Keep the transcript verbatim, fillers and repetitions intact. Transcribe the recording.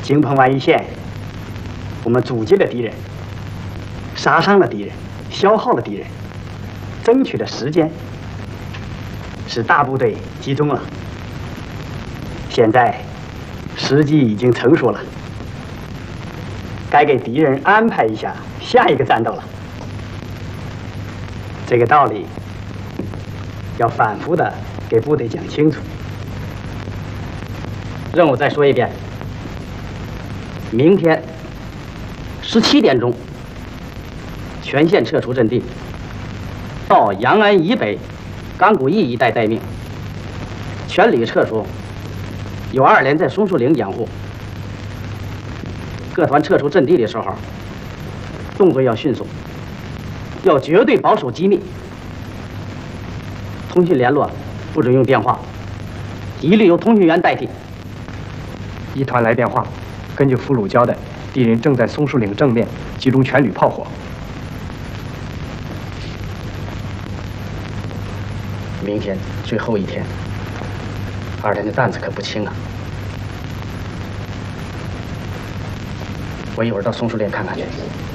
京彭湾一线，我们阻击了敌人，杀伤了敌人，消耗了敌人，争取的时间，使大部队集中了。现在时机已经成熟了，该给敌人安排一下下一个战斗了。这个道理要反复的给部队讲清楚。任务再说一遍。 明天十七点钟，全线撤出阵地，到阳安以北钢骨驿一带待命。全旅撤出，有二连在松树岭掩护。各团撤出阵地的时候，动作要迅速，要绝对保守机密。通讯联络不准用电话，一律由通讯员代替。 一团来电话。 根据俘虏交代，敌人正在松树岭正面集中全旅炮火。 明天最后一天，二连的担子可不轻啊！我一会儿到松树岭看看去。